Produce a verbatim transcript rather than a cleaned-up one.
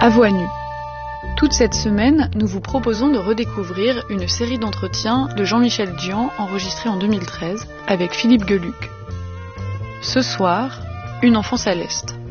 À voix nue. Toute cette semaine, nous vous proposons de redécouvrir une série d'entretiens de Jean-Michel Dzian enregistrée en deux mille treize avec Philippe Geluck. Ce soir, une enfance à l'Est.